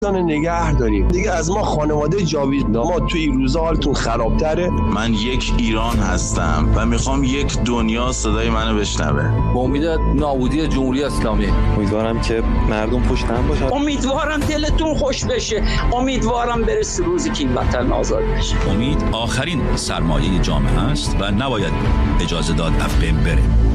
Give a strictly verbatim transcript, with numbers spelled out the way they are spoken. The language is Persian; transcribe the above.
نگه داریم دیگه. از ما خانواده جاوید، ما توی این روزا حالتون خرابتره. من یک ایران هستم و میخوام یک دنیا صدای منو بشنوه. با امید نابودی جمهوری اسلامی. امیدوارم که مردم پشت هم باشن. امیدوارم دلتون خوش بشه. امیدوارم برسه روزی که این وطن آزاد بشه. امید آخرین سرمایه جامعه است و نباید اجازه داد از بین بره.